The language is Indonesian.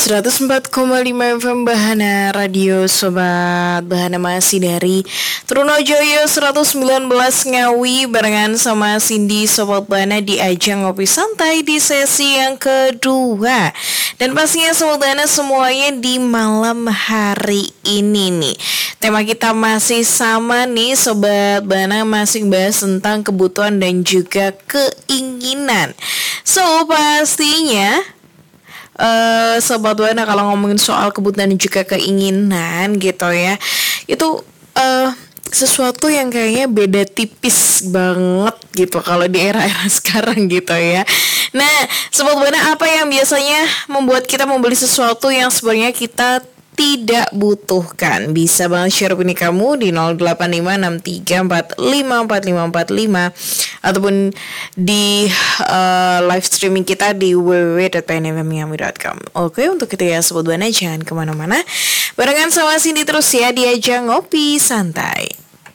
104,5 FM Bahana Radio Sobat Bahana masih dari Trunojoyo 119 Ngawi barengan sama Cindy Sobat Bahana di ajang ngopi santai di sesi yang kedua. Dan pastinya Sobat Bahana semuanya di malam hari ini nih. Tema kita masih sama nih Sobat Bahana, masih bahas tentang kebutuhan dan juga keinginan. So pastinya Sobat Bahana kalau ngomongin soal kebutuhan dan juga keinginan gitu ya, itu sesuatu yang kayaknya beda tipis banget gitu kalau di era-era sekarang gitu ya. Nah, Sobat Bahana, apa yang biasanya membuat kita membeli sesuatu yang sebenarnya kita tidak butuhkan? Bisa banget share opini kamu di 085634545545 ataupun di live streaming kita di www.pnfmyami.com. Oke, untuk itu ya Sobat Bahana, jangan kemana-mana, barengan sama Cindy terus ya di ajang ngopi santai.